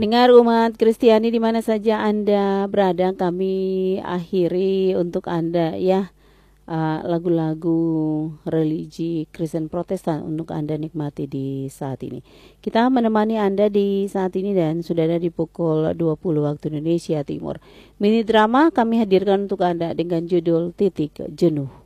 Pendengar umat Kristiani di mana saja Anda berada, kami akhiri untuk Anda ya lagu-lagu religi Kristen Protestan untuk Anda nikmati di saat ini. Kita menemani Anda di saat ini dan sudah ada di pukul 20 waktu Indonesia Timur. Mini drama kami hadirkan untuk Anda dengan judul Titik Jenuh.